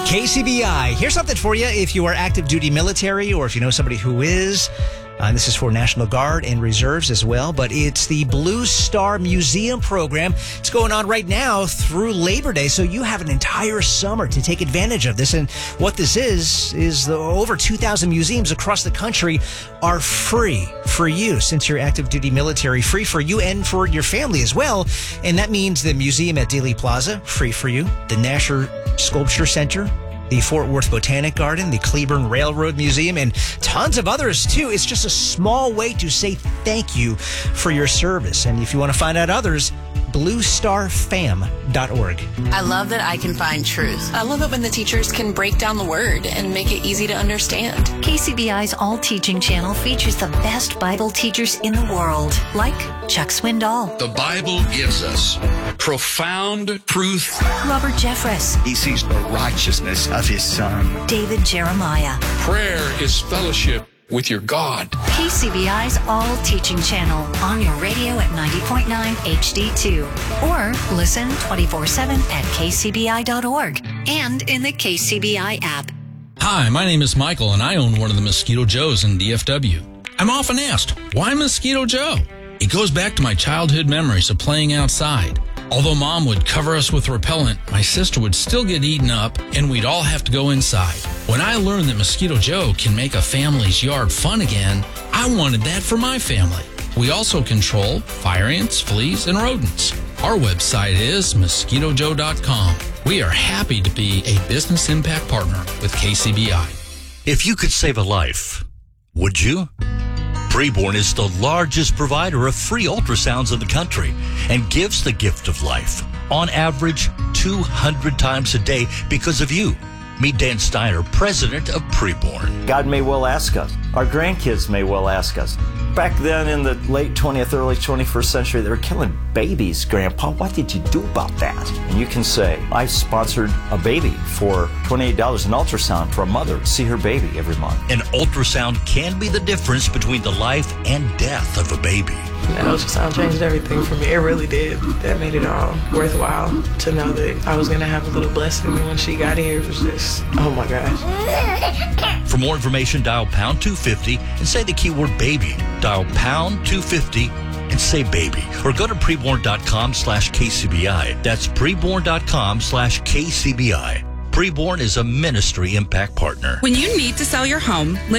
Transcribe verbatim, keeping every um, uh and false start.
K C B I. Here's something for you if you are active duty military or if you know somebody who is. Uh, this is for National Guard and Reserves as well, but it's the Blue Star Museum program. It's going on right now through Labor Day, so you have an entire summer to take advantage of this. And what this is, is the over two thousand museums across the country are free for you since you're active duty military, free for you and for your family as well. And that means the museum at Dealey Plaza, free for you, the Nasher Sculpture Center, the Fort Worth Botanic Garden, the Cleburne Railroad Museum, and tons of others, too. It's just a small way to say thank you for your service. And if you want to find out others, blue star fam dot org. I love that I can find truth. I love it when the teachers can break down the word and make it easy to understand. K C B I's All Teaching channel features the best Bible teachers in the world, like Chuck Swindoll. The Bible gives us profound truth. Robert Jeffress. He sees the righteousness of his son. David Jeremiah. Prayer is fellowship with your God. K C B I's All Teaching channel on your radio at ninety point nine H D two. Or listen twenty-four seven at K C B I dot org and in the K C B I app. Hi, my name is Michael, and I own one of the Mosquito Joes in D F W. I'm often asked, why Mosquito Joe? It goes back to my childhood memories of playing outside. Although Mom would cover us with repellent, my sister would still get eaten up, and we'd all have to go inside. When I learned that Mosquito Joe can make a family's yard fun again, I wanted that for my family. We also control fire ants, fleas, and rodents. Our website is mosquito joe dot com. We are happy to be a business impact partner with K C B I. If you could save a life, would you? Preborn is the largest provider of free ultrasounds in the country and gives the gift of life, on average, two hundred times a day because of you. Meet Dan Steiner, president of Preborn. God may well ask us. Our grandkids may well ask us. Back then in the late twentieth, early twenty-first century, they were killing babies. Grandpa, what did you do about that? And you can say, I sponsored a baby for twenty-eight dollars, an ultrasound for a mother to see her baby every month. An ultrasound can be the difference between the life and death of a baby. That ultrasound changed everything for me. It really did. That made it all worthwhile to know that I was going to have a little blessing. And when she got here, it was just, oh my gosh. For more information, dial pound two fifty and say the keyword baby. Dial pound two fifty and say baby. Or go to preborn dot com slash K C B I. That's preborn dot com slash K C B I. Preborn is a ministry impact partner. When you need to sell your home,